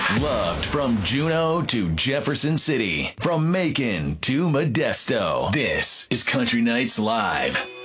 Loved from Juneau to Jefferson City, from Macon to Modesto. This is Country Nights Live.